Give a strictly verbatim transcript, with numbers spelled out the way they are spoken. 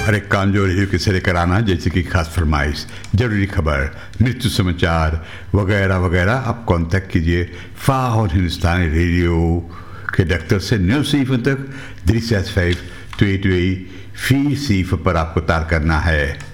हर एक काम जो रेडियो के से लेकर आना, जैसे कि खास फरमाइश, जरूरी खबर, मृत्यु समाचार वगैरह वगैरह, आप कांटेक्ट कीजिए फाहौर हिंदुस्तानी रेडियो के दफ्तर से नौ सिफर तक, drie zes vijf twee twee vier zeven पर आपको तार करना है।